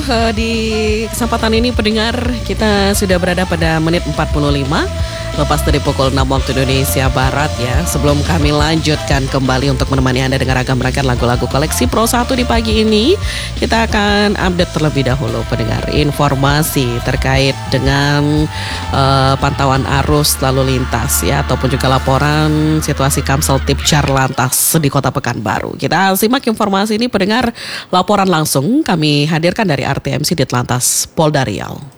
di kesempatan ini pendengar kita sudah berada pada menit 45 lepas dari pukul 6 waktu Indonesia Barat ya. Sebelum kami lanjutkan kembali untuk menemani Anda dengan ragam rangkaian lagu-lagu koleksi Pro 1 di pagi ini, kita akan update terlebih dahulu pendengar informasi terkait dengan pantauan arus lalu lintas ya, ataupun juga laporan situasi Kamsel Tipcar Lantas di Kota Pekanbaru. Kita simak informasi ini pendengar, laporan langsung kami hadirkan dari RTMC Ditlantas Polda Riau.